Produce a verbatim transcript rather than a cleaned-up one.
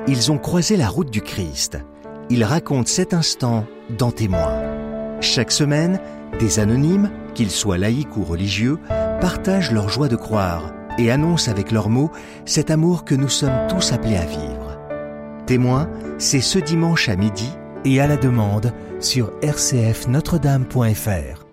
ils ont croisé la route du Christ. Ils racontent cet instant dans Témoins. Chaque semaine, des anonymes, qu'ils soient laïcs ou religieux, partagent leur joie de croire et annoncent avec leurs mots cet amour que nous sommes tous appelés à vivre. Témoins, c'est ce dimanche à midi et à la demande sur r c f notre dame point f r.